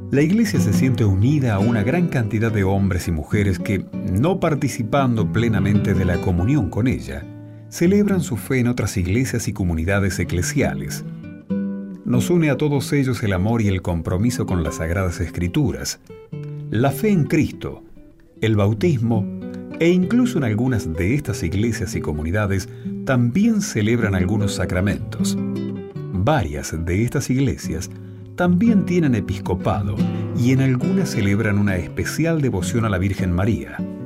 La Iglesia se siente unida a una gran cantidad de hombres y mujeres que, no participando plenamente de la comunión con ella, celebran su fe en otras iglesias y comunidades eclesiales. Nos une a todos ellos el amor y el compromiso con las Sagradas Escrituras, la fe en Cristo, el bautismo e incluso en algunas de estas iglesias y comunidades también celebran algunos sacramentos. Varias de estas iglesias también tienen episcopado y en algunas celebran una especial devoción a la Virgen María.